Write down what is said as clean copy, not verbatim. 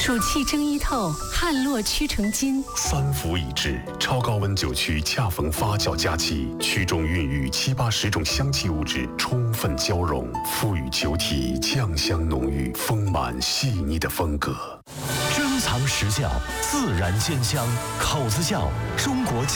暑气蒸衣透，汗落曲成金。 3伏已至，超高温酒曲恰逢发酵佳期，曲中孕育7、80种香气物质充分交融，赋予酒体酱香浓郁、丰满细腻的风格。 珍藏实窖，自然鲜香，口子窖，中国